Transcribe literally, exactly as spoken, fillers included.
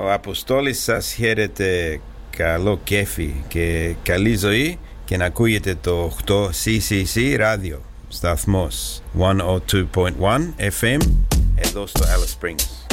Ο Αποστόλης σας χαίρεται. Καλό κέφι και καλή ζωή και να ακούγεται το οκτώ σι σι σι ράδιο σταθμός εκατόν δύο κόμμα ένα εφ εμ εδώ στο Alice Springs.